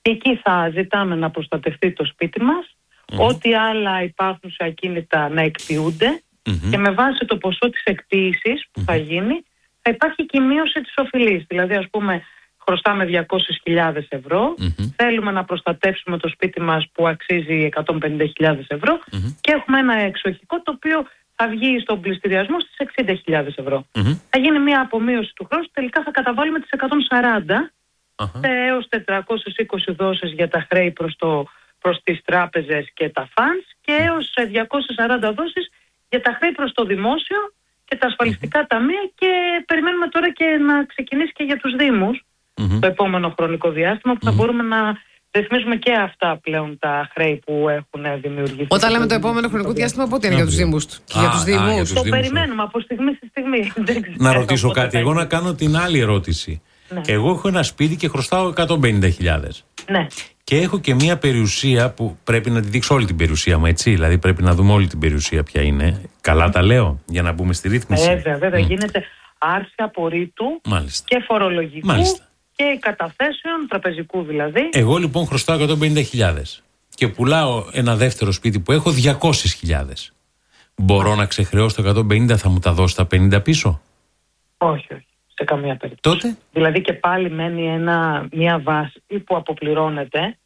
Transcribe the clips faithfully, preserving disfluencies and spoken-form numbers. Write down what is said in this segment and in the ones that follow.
Και εκεί θα ζητάμε να προστατευτεί το σπίτι μας, mm-hmm. ό,τι άλλα υπάρχουν σε ακίνητα να εκποιούνται mm-hmm. και με βάση το ποσό της εκποίησης που mm-hmm. θα γίνει, θα υπάρχει και η μείωση της οφειλής. Δηλαδή, ας πούμε, χρωστάμε διακόσιες χιλιάδες ευρώ, mm-hmm. θέλουμε να προστατεύσουμε το σπίτι μας που αξίζει εκατόν πενήντα χιλιάδες ευρώ mm-hmm. και έχουμε ένα εξοχικό το οποίο θα βγει στον πληστηριασμό στις εξήντα χιλιάδες ευρώ. Mm-hmm. Θα γίνει μια απομείωση του χρόνου, τελικά θα καταβάλουμε τις εκατόν σαράντα uh-huh. έως τετρακόσιες είκοσι δόσεις για τα χρέη προς, το, προς τις τράπεζες και τα φαντς και έως διακόσιες σαράντα δόσεις για τα χρέη προς το δημόσιο και τα ασφαλιστικά mm-hmm. ταμεία, και περιμένουμε τώρα και να ξεκινήσει και για τους Δήμους mm-hmm. το επόμενο χρονικό διάστημα που mm-hmm. θα μπορούμε να ρυθμίζουμε και αυτά πλέον τα χρέη που έχουν δημιουργηθεί. Όταν λέμε το επόμενο χρονικό διάστημα, πότε είναι για τους Δήμους του και για τους Δήμους? Το περιμένουμε από στιγμή στη στιγμή. Να ρωτήσω κάτι, εγώ να κάνω την άλλη ερώτηση. Ναι. Εγώ έχω ένα σπίτι και χρωστάω εκατόν πενήντα χιλιάδες. Ναι. Και έχω και μία περιουσία που πρέπει να τη δείξω όλη την περιουσία μου, έτσι. Δηλαδή πρέπει να δούμε όλη την περιουσία ποια είναι. Καλά τα λέω, για να μπούμε στη ρύθμιση. Βέβαια, βέβαια. Mm. Γίνεται άρση απορρίτου και φορολογικού Μάλιστα. και καταθέσεων, τραπεζικού δηλαδή. Εγώ λοιπόν χρωστάω εκατόν πενήντα χιλιάδες και πουλάω ένα δεύτερο σπίτι που έχω διακόσιες χιλιάδες. Μπορώ να ξεχρεώσω το εκατόν πενήντα, θα μου τα δώσει τα πενήντα πίσω? Όχι, όχι. Σε καμία περίπτωση. Τότε? Δηλαδή και πάλι μένει ένα, μια βάση που αποπληρώνεται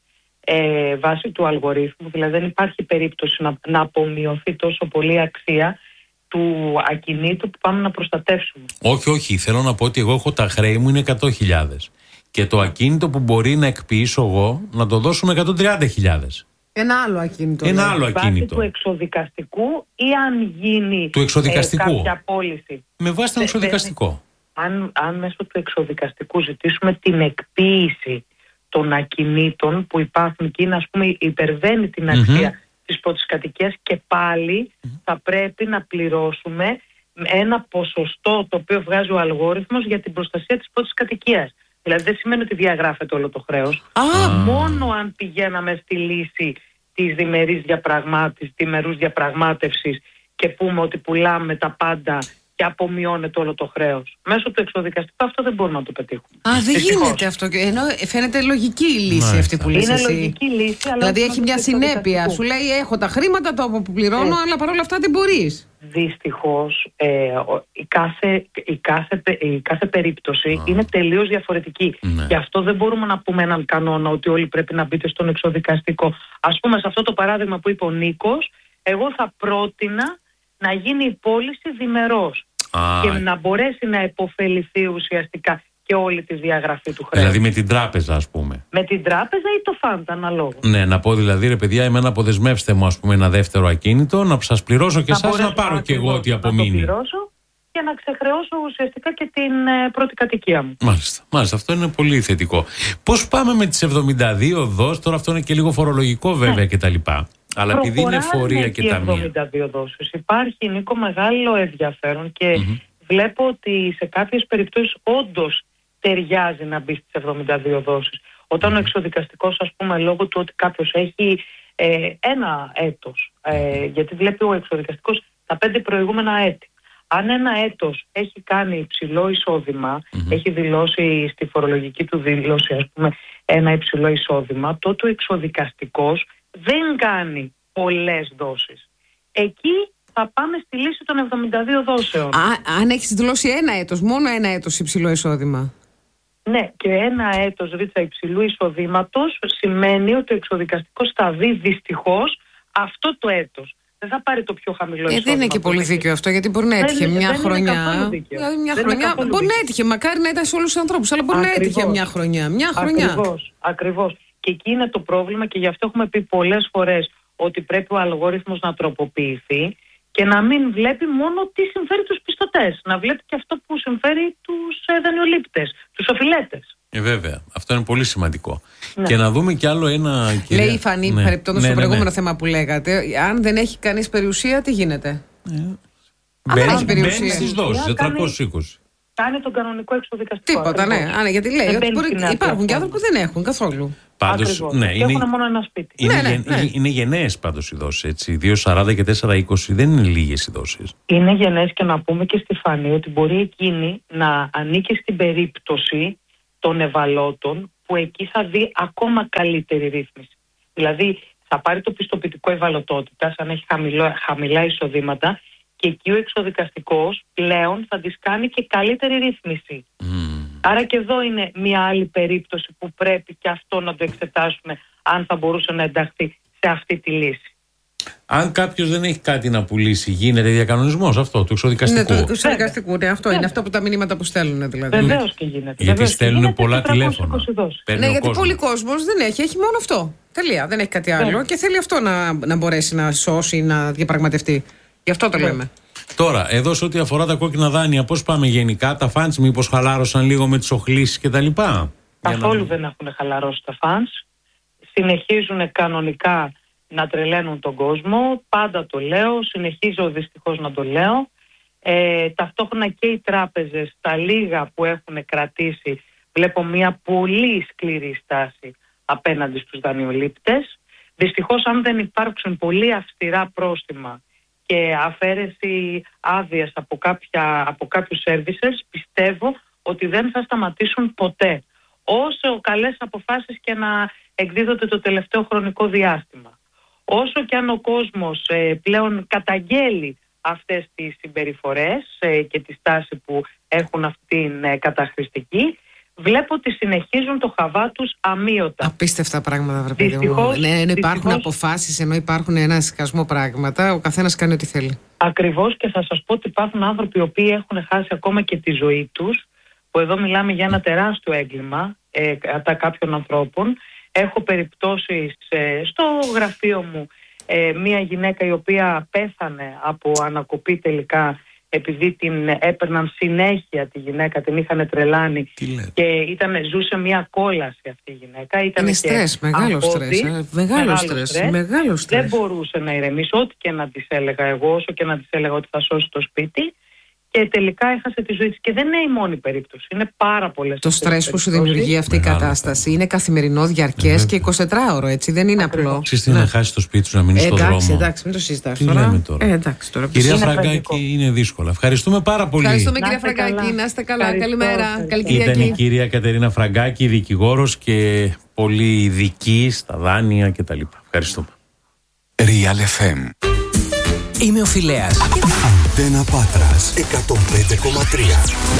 ε, βάση του αλγορίθμου. Δηλαδή δεν υπάρχει περίπτωση να, να απομειωθεί τόσο πολύ αξία του ακινήτου που πάμε να προστατεύσουμε. Όχι, όχι. Θέλω να πω ότι εγώ έχω τα χρέη μου είναι εκατό χιλιάδες. Και το ακίνητο που μπορεί να εκποιήσω εγώ να το δώσουμε εκατόν τριάντα χιλιάδες. Ένα άλλο ακίνητο. Ένα άλλο ακίνητο. Βάσει του εξοδικαστικού ή αν γίνει του εξοδικαστικού. Ε, κάποια πώληση. Με βάση τον εξοδικαστικό. Αν, αν μέσω του εξοδικαστικού ζητήσουμε την εκποίηση των ακινήτων που υπάρχουν και είναι, ας πούμε, υπερβαίνει την αξία mm-hmm. της πρώτης κατοικίας, και πάλι mm-hmm. θα πρέπει να πληρώσουμε ένα ποσοστό το οποίο βγάζει ο αλγόριθμος για την προστασία της πρώτης κατοικίας. Δηλαδή δεν σημαίνει ότι διαγράφεται όλο το χρέος. Ah. Μόνο αν πηγαίναμε στη λύση της διμερής διαπραγμάτευσης, διμερούς διαπραγμάτευσης και πούμε ότι πουλάμε τα πάντα και απομειώνεται όλο το χρέος. Μέσω του εξοδικαστικού αυτό δεν μπορούμε να το πετύχουμε. Α, δεν Δυστυχώς. γίνεται αυτό. Ενώ φαίνεται λογική η λύση Μάλιστα. αυτή που λες είναι εσύ. Είναι λογική λύση, αλλά δηλαδή έχει μια συνέπεια. Σου λέει έχω τα χρήματα, το αποπληρώνω, ε. αλλά παρόλα αυτά δεν μπορείς. Δυστυχώς ε, η, κάθε, η, κάθε, η κάθε περίπτωση Α. είναι τελείως διαφορετική. Ναι. Γι' αυτό δεν μπορούμε να πούμε έναν κανόνα ότι όλοι πρέπει να μπείτε στον εξοδικαστικό. Ας πούμε, σε αυτό το παράδειγμα που είπε ο Νίκος, εγώ θα πρότεινα να γίνει η πώληση διμερός Α. και να μπορέσει να επωφεληθεί ουσιαστικά και όλη τη διαγραφή του χρέους. Δηλαδή με την τράπεζα, ας πούμε. Με την τράπεζα ή το φάντα, αναλόγως. Ναι, να πω δηλαδή, ρε παιδιά, εμένα αποδεσμεύστε μου, ας πούμε, ένα δεύτερο ακίνητο, να σας πληρώσω και εσάς, να πάρω και εγώ ό,τι απομείνει. Να το πληρώσω και να ξεχρεώσω ουσιαστικά και την ε, πρώτη κατοικία μου. Μάλιστα, μάλιστα, αυτό είναι πολύ θετικό. Πώς πάμε με τις εβδομήντα δύο δόσεις, τώρα αυτό είναι και λίγο φορολογικό βέβαια ναι. κτλ. Αλλά επειδή είναι φορεία και ταμεία. εβδομήντα δύο δόσεις. Υπάρχει, Νίκο, μεγάλο ενδιαφέρον και mm-hmm. βλέπω ότι σε κάποιες περιπτώσεις όντως ταιριάζει να μπει στις εβδομήντα δύο δόσεις. Όταν mm-hmm. ο εξοδικαστικός, ας πούμε, λόγω του ότι κάποιος έχει ε, ένα έτος, ε, γιατί βλέπει ο εξοδικαστικός τα πέντε προηγούμενα έτη. Αν ένα έτος έχει κάνει υψηλό εισόδημα, mm-hmm. έχει δηλώσει στη φορολογική του δήλωση, ας πούμε, ένα υψηλό εισόδημα, τότε ο εξοδικαστικός δεν κάνει πολλές δόσεις. Εκεί θα πάμε στη λύση των εβδομήντα δύο δόσεων. Α, αν έχεις δηλώσει ένα έτος, μόνο ένα έτος υψηλό εισόδημα. Ναι, και ένα έτος ρίτσα υψηλού εισοδήματος σημαίνει ότι ο εξοδικαστικός θα δει δυστυχώς αυτό το έτος. Δεν θα πάρει το πιο χαμηλό εισόδημα. Ε, δεν είναι και πολύ δίκαιο αυτό, γιατί μπορεί να έτυχε δεν, μια δεν χρονιά. Δηλαδή μια χρονιά μπορεί να έτυχε, μακάρι να ήταν σε όλους τους ανθρώπους, αλλά μπορεί Ακριβώς. να έτυχε μια χρονιά. Μια χρονιά. Ακριβώς, ακριβώς. Και εκεί είναι το πρόβλημα και γι' αυτό έχουμε πει πολλές φορές ότι πρέπει ο αλγόριθμος να τροποποιηθεί και να μην βλέπει μόνο τι συμφέρει τους πιστωτές. Να βλέπει και αυτό που συμφέρει τους δανειολήπτες, τους οφειλέτες. Ε, βέβαια. Αυτό είναι πολύ σημαντικό. Ναι. Και να δούμε κι άλλο ένα. Κυρία... Λέει η Φανή, ναι. παρεπτόντως ναι, στο ναι, προηγούμενο ναι. θέμα που λέγατε, αν δεν έχει κανείς περιουσία, τι γίνεται. Ε. Μπαίνει στις δόσεις, τετρακόσιες είκοσι. Κάνει τον κανονικό εξοδικαστικό. Τίποτα, ναι. Α, ναι. Γιατί λέει ότι μπορεί... υπάρχουν και άνθρωποι που δεν έχουν καθόλου. Πάντως, ναι, είναι, έχουν μόνο ένα σπίτι. Είναι, ναι, ναι, ναι. είναι γενναίες πάντως οι δόσεις, έτσι. δύο σαράντα και τέσσερα είκοσι δεν είναι λίγες οι δόσεις. Είναι γενναίες και να πούμε και στη Φανή ότι μπορεί εκείνη να ανήκει στην περίπτωση των ευαλώτων που εκεί θα δει ακόμα καλύτερη ρύθμιση. Δηλαδή θα πάρει το πιστοποιητικό ευαλωτότητας, αν έχει χαμηλό, χαμηλά εισοδήματα, και εκεί ο εξοδικαστικός πλέον θα της κάνει και καλύτερη ρύθμιση. Mm. Άρα και εδώ είναι μια άλλη περίπτωση που πρέπει και αυτό να το εξετάσουμε, αν θα μπορούσε να ενταχθεί σε αυτή τη λύση. Αν κάποιος δεν έχει κάτι να πουλήσει, γίνεται διακανονισμός αυτό του εξοδικαστικού? Ναι, του εξοδικαστικού, ναι, αυτό είναι αυτό που τα μηνύματα που στέλνουν δηλαδή. Βεβαίως και γίνεται. Γιατί στέλνουν πολλά τηλέφωνα. Ναι, γιατί πολλοί κόσμος δεν έχει, έχει μόνο αυτό. Τελεία, δεν έχει κάτι άλλο ναι. Και θέλει αυτό να, να μπορέσει να σώσει, να διαπραγματευτεί. Γι' αυτό το ναι. λέμε. Τώρα, εδώ σε ό,τι αφορά τα κόκκινα δάνεια, πώς πάμε γενικά? Τα φαντς μήπως χαλάρωσαν λίγο με τις οχλήσεις κτλ? Καθόλου να... δεν έχουν χαλαρώσει τα φαντς. Συνεχίζουν κανονικά να τρελαίνουν τον κόσμο. Πάντα το λέω, συνεχίζω δυστυχώς να το λέω. Ε, ταυτόχρονα και οι τράπεζες, τα λίγα που έχουν κρατήσει, βλέπω μια πολύ σκληρή στάση απέναντι στους δανειολήπτες. Δυστυχώς, αν δεν υπάρξουν πολύ αυστηρά πρόστιμα και αφαίρεση άδειας από, κάποια, από κάποιους services, πιστεύω ότι δεν θα σταματήσουν ποτέ, όσο καλές αποφάσεις και να εκδίδονται το τελευταίο χρονικό διάστημα. Όσο και αν ο κόσμος ε, πλέον καταγγέλει αυτές τις συμπεριφορές ε, και τη στάση που έχουν αυτήν ε, καταχρηστική, βλέπω ότι συνεχίζουν το χαβά τους αμείωτα. Απίστευτα πράγματα, βρε παιδί μου. Ναι, ενώ υπάρχουν δυστυχώς αποφάσεις, ενώ υπάρχουν ένα σκασμό πράγματα, ο καθένας κάνει ό,τι θέλει. Ακριβώς, και θα σας πω ότι υπάρχουν άνθρωποι οι οποίοι έχουν χάσει ακόμα και τη ζωή τους, που εδώ μιλάμε για ένα τεράστιο έγκλημα ε, κατά κάποιων ανθρώπων. Έχω περιπτώσεις ε, στο γραφείο μου, ε, μια γυναίκα η οποία πέθανε από ανακοπή τελικά, επειδή την έπαιρναν συνέχεια τη γυναίκα, την είχαν τρελάνει και ήταν, ζούσε μια κόλαση αυτή η γυναίκα. Ήταν είναι στρες, μεγάλο στρες, ε, μεγάλο στρες, μεγάλο στρες. Δεν μπορούσε να ηρεμήσει, ό,τι και να της έλεγα εγώ, όσο και να της έλεγα ότι θα σώσει το σπίτι, και τελικά έχασε τη ζωή της. Και δεν είναι η μόνη περίπτωση, είναι πάρα πολλές. Το στρες που σου δημιουργεί αυτή μεγάλο η κατάσταση είναι καθημερινό, διαρκές και εικοσιτετράωρο, έτσι, δεν είναι απλό. Ξέρεις τι, να χάσει το σπίτι σου, να μείνει στον δρόμο. Εντάξει, εντάξει, μην το συζητάς τώρα. τώρα. Ε, εντάξει, τώρα. Κυρία Φραγκάκη, είναι δύσκολα. Ευχαριστούμε πάρα πολύ. Ευχαριστούμε, κυρία Φραγκάκη, να είστε καλά. Καλημέρα. Καλή Κυριακή. Ήταν η κυρία Κατερίνα Φραγκάκη, δικηγόρος και πολύ ειδική στα δάνεια κτλ. Ευχαριστούμε. Real εφ εμ. Είμαι ο Φιλέας. Αντένα Πάτρας εκατόν πέντε κόμμα τρία.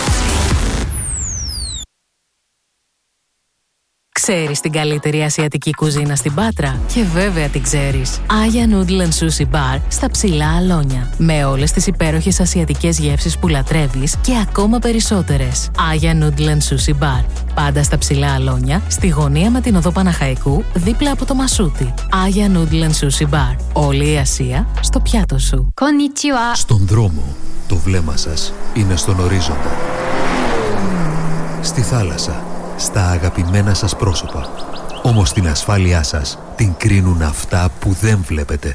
Ξέρεις την καλύτερη ασιατική κουζίνα στην Πάτρα? Και βέβαια την ξέρεις. Aya Noodle and Sushi Bar στα Ψηλά Αλόνια. Με όλες τις υπέροχες ασιατικές γεύσεις που λατρεύεις και ακόμα περισσότερες. Aya Noodle and Sushi Bar. Πάντα στα Ψηλά Αλόνια, στη γωνία με την οδό Παναχαϊκού, δίπλα από το Μασούτι. Aya Noodle and Sushi Bar. Όλη η Ασία στο πιάτο σου. Konnichiwa. Στον δρόμο, το βλέμμα σας είναι στον ορίζοντα. Στη θάλασσα, στα αγαπημένα σας πρόσωπα. Όμως την ασφάλειά σας την κρίνουν αυτά που δεν βλέπετε.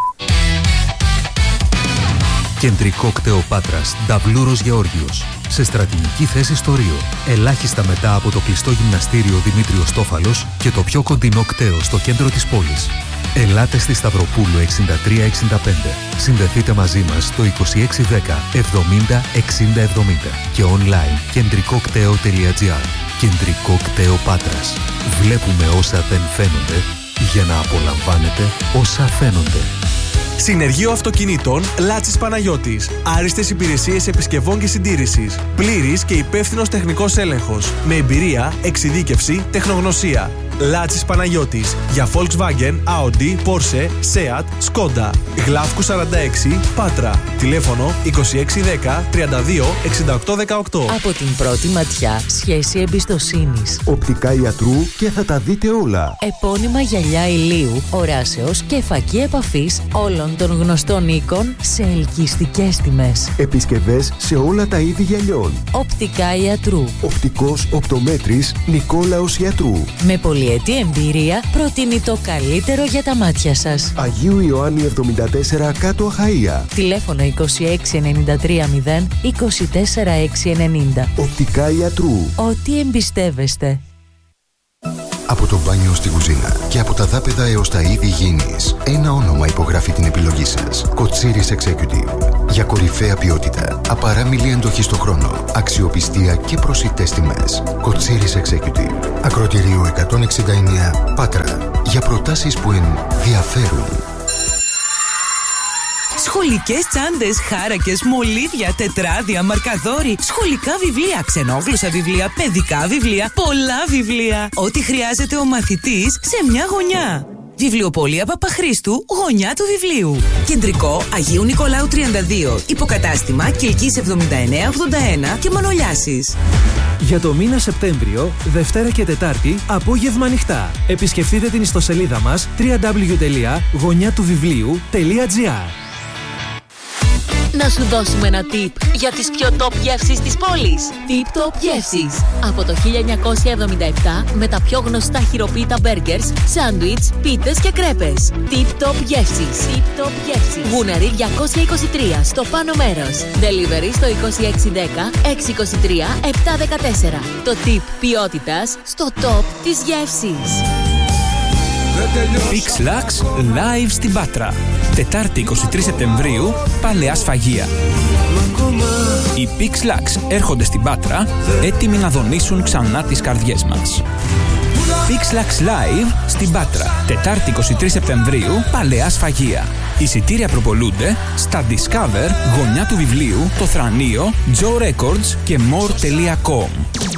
Κεντρικό κτέο Πάτρας, Νταβλούρος Γεώργιος. Σε στρατηγική θέση στο Ρίο. Ελάχιστα μετά από το κλειστό γυμναστήριο Δημήτριος Τόφαλος και το πιο κοντινό κτέο στο κέντρο της πόλης. Ελάτε στη Σταυροπούλου εξήντα τρία εξήντα πέντε. Συνδεθείτε μαζί μας στο είκοσι έξι δέκα εβδομήντα εξήντα εβδομήντα και online κεντρικόκτέο τελεία τζι άρ. Κεντρικό κτέο Πάτρας. Βλέπουμε όσα δεν φαίνονται για να απολαμβάνετε όσα φαίνονται. Συνεργείο Αυτοκινήτων Λάτσης Παναγιώτης. Άριστες υπηρεσίες επισκευών και συντήρησης. Πλήρης και υπεύθυνος τεχνικός έλεγχος. Με εμπειρία, εξειδίκευση, τεχνογνωσία. Λάτσης Παναγιώτης. Για Volkswagen, Audi, Porsche, Seat, Skoda. Γλάφκου σαράντα έξι, Πάτρα. Τηλέφωνο είκοσι έξι δέκα τριάντα δύο εξήντα οκτώ δεκαοκτώ. Από την πρώτη ματιά, σχέση εμπιστοσύνης. Οπτικά ιατρού και θα τα δείτε όλα. Επώνυμα γυαλιά ηλίου, οράσεως και φακή επαφής όλων των γνωστών οίκων σε ελκυστικές τιμές. Επισκευές σε όλα τα είδη γυαλιών. Οπτικά ιατρού. Οπτικός οπτομέτρης Νικόλαος Ιατρού. Με πολυετή εμπειρία προτείνει το καλύτερο για τα μάτια σας. Αγίου Ιωάννη εβδομήντα τέσσερα κάτω Αχαΐα. Τηλέφωνο είκοσι έξι ενενήντα τρία μηδέν είκοσι τέσσερα έξι ενενήντα. Οπτικά Ιατρού. Ό,τι εμπιστεύεστε. Από το μπάνιο στη κουζίνα και από τα δάπεδα έως τα είδη υγιεινής, ένα όνομα υπογράφει την επιλογή σας. Κοτσίρις Executive. Για κορυφαία ποιότητα, απαράμιλη αντοχή στο χρόνο, αξιοπιστία και προσιτές τιμές. Κοτσίρις Executive. Ακροτηρίου εκατόν εξήντα εννέα Πάτρα. Για προτάσεις που ενδιαφέρουν. Σχολικές τσάντες, χάρακες, μολύβια, τετράδια, μαρκαδόροι, σχολικά βιβλία, ξενόγλωσσα βιβλία, παιδικά βιβλία, πολλά βιβλία. Ό,τι χρειάζεται ο μαθητής σε μια γωνιά. Βιβλιοπωλεία Παπαχρήστου, γωνιά του βιβλίου. Κεντρικό Αγίου Νικολάου τριάντα δύο. Υποκατάστημα Κιλκής εβδομήντα εννέα ογδόντα ένα και Μανολιάσης. Για το μήνα Σεπτέμβριο, Δευτέρα και Τετάρτη, απόγευμα ανοιχτά. Επισκεφτείτε την ιστοσελίδα μας double-u double-u double-u τελεία γωνιά του βιβλίου τελεία τζι άρ. Να σου δώσουμε ένα tip για τις πιο top γεύσεις της πόλης. Tip Top Γεύσεις. Από το χίλια εννιακόσια εβδομήντα επτά με τα πιο γνωστά χειροποίητα μπέργκερς, σάντουιτς, πίτες και κρέπες. Tip Top Γεύσεις. Tip Top Γεύσεις. Γούναρη διακόσια είκοσι τρία στο πάνω μέρος. Delivery στο είκοσι έξι δέκα έξι είκοσι τρία επτά δεκατέσσερα. Το tip ποιότητας στο top της γεύσης. Pixlax live στην Πάτρα. Τετάρτη εικοστή τρίτη Σεπτεμβρίου, Παλαιά Σφαγεία. Οι Pixlax έρχονται στην Πάτρα, έτοιμοι να δονήσουν ξανά τις καρδιές μας. Pixlax live στην Πάτρα. Τετάρτη εικοστή τρίτη Σεπτεμβρίου, Παλαιά Σφαγεία. Εισιτήρια προπολούνται στα Discover, γωνιά του βιβλίου, το Θρανείο, Joe Records και more τελεία com.